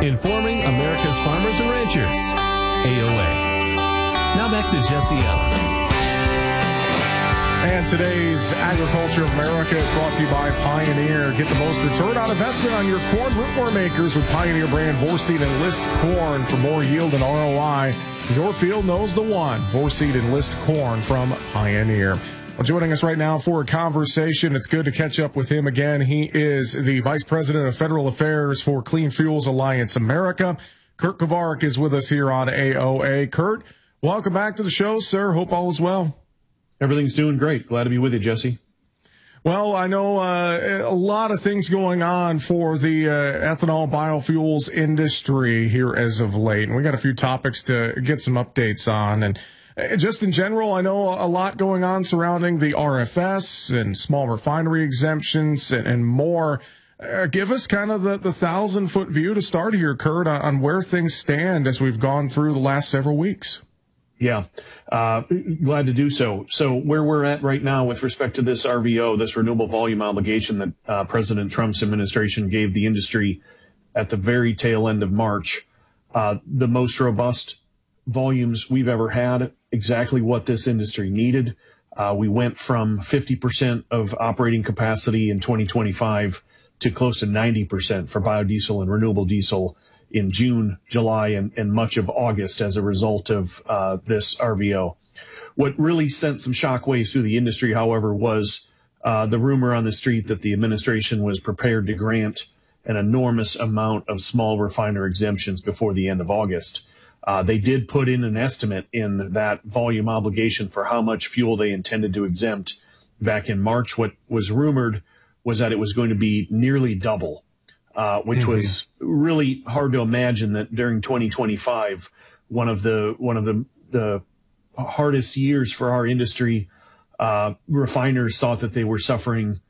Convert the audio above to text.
informing America's farmers and ranchers. AOA. Now back to Jesse Allen. And today's Agriculture of America is brought to you by Pioneer. Get the most return on investment on your corn rootworm acres with Pioneer brand Vorceed Enlist corn. For more yield and ROI, your field knows the one. Vorceed Enlist corn from Pioneer. Well, joining us right now for a conversation. It's good to catch up with him again. He is the Vice President of Federal Affairs for Clean Fuels Alliance America. Kurt Kovarik is with us here on AOA. Kurt, welcome back to the show, sir. Hope all is well. Everything's doing great. Glad to be with you, Jesse. Well, I know a lot of things going on for the ethanol biofuels industry here as of late, and we got a few topics to get some updates on. And just in general, I know a lot going on surrounding the RFS and small refinery exemptions and more. Give us kind of the 1,000-foot view to start here, Kurt, on where things stand as we've gone through the last several weeks. Yeah, glad to do so. So where we're at right now with respect to this RVO, this renewable volume obligation that President Trump's administration gave the industry at the very tail end of March, the most robust volumes we've ever had, exactly what this industry needed. We went from 50% of operating capacity in 2025 to close to 90% for biodiesel and renewable diesel in June, July, and much of August as a result of this RVO. What really sent some shockwaves through the industry, however, was the rumor on the street that the administration was prepared to grant an enormous amount of small refiner exemptions before the end of August. They did put in an estimate in that volume obligation for how much fuel they intended to exempt back in March. What was rumored was that it was going to be nearly double. Which was really hard to imagine that during 2025, one of the hardest years for our industry, refiners thought that they were suffering